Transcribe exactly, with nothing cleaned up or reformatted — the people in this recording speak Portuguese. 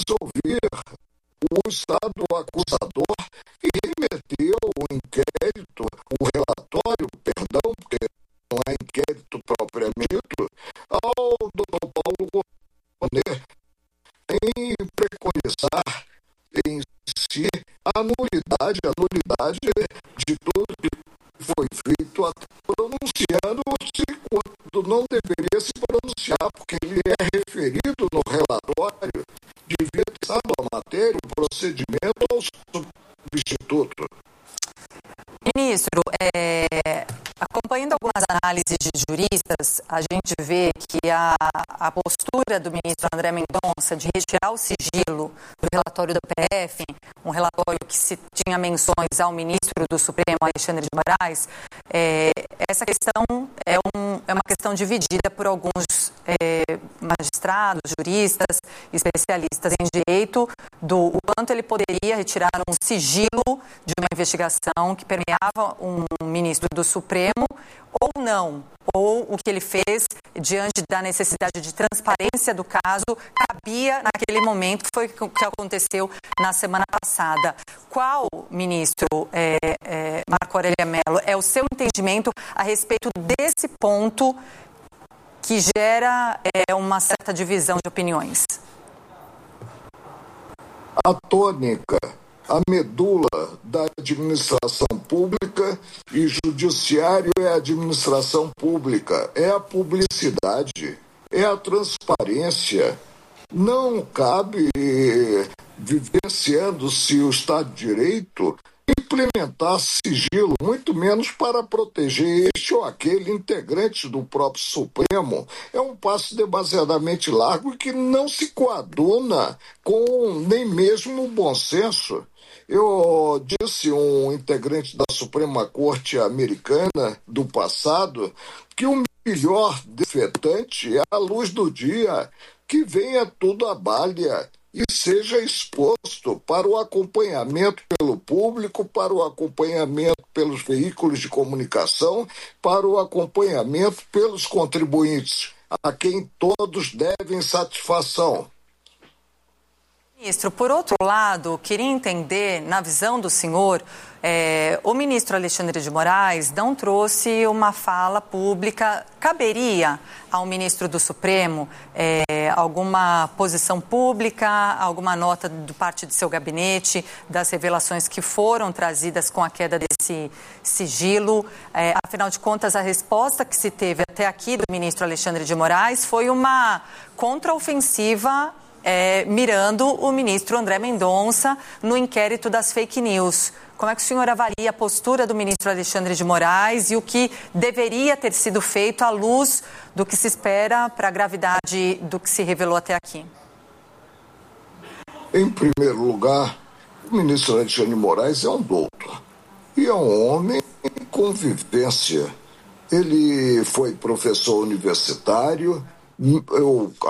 ouvir o Estado acusador que remeteu o inquérito, o relatório, perdão, porque não é inquérito propriamente dito, ao doutor Paulo Gonet, em preconizar em si a nulidade, a nulidade de tudo que foi feito, até pronunciando-se quando não deveria se pronunciar, porque ele é referido no relatório, devia ter a matéria, o procedimento ao substituto. Ministro, é, acompanhando algumas análises de juristas, a gente vê que a, a postura do ministro André Mendonça de retirar o sigilo do relatório da P F, um relatório que se tinha menções ao ministro do Supremo, Alexandre de Moraes, é, essa questão é, um, é uma questão dividida por alguns é, magistrados, juristas, especialistas em direito, do o quanto ele poderia retirar um sigilo de uma investigação que permeava um ministro do Supremo ou não, ou o que ele fez diante da necessidade de transparência do caso cabia naquele momento, que foi o que aconteceu na semana passada. Qual, ministro é, é, Marco Aurélio Mello, é o seu entendimento a respeito desse ponto que gera é, uma certa divisão de opiniões? A tônica, a medula da administração pública e judiciário é a administração pública, é a publicidade, é a transparência. Não cabe, vivenciando-se o Estado de Direito, implementar sigilo, muito menos para proteger este ou aquele integrante do próprio Supremo. É um passo demasiadamente largo que não se coaduna com nem mesmo o bom senso. Eu disse um integrante da Suprema Corte americana do passado que o melhor desinfetante é a luz do dia, que venha tudo à balha e seja exposto para o acompanhamento pelo público, para o acompanhamento pelos veículos de comunicação, para o acompanhamento pelos contribuintes, a quem todos devem satisfação. Ministro, por outro lado, queria entender, na visão do senhor, é, o ministro Alexandre de Moraes não trouxe uma fala pública. Caberia ao ministro do Supremo é, alguma posição pública, alguma nota do parte de seu gabinete, das revelações que foram trazidas com a queda desse sigilo? É, afinal de contas, a resposta que se teve até aqui do ministro Alexandre de Moraes foi uma contraofensiva É, mirando o ministro André Mendonça no inquérito das fake news. Como é que o senhor avalia a postura do ministro Alexandre de Moraes e o que deveria ter sido feito à luz do que se espera para a gravidade do que se revelou até aqui? Em primeiro lugar, o ministro Alexandre de Moraes é um douto e é um homem em convivência. Ele foi professor universitário. Eu